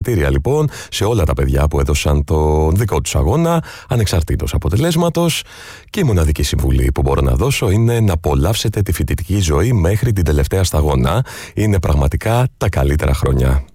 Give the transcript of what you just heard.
Λοιπόν, σε όλα τα παιδιά που έδωσαν τον δικό τους αγώνα, ανεξαρτήτως αποτελέσματος, και η μοναδική συμβουλή που μπορώ να δώσω είναι να απολαύσετε τη φοιτητική ζωή μέχρι την τελευταία σταγόνα. Είναι πραγματικά τα καλύτερα χρόνια.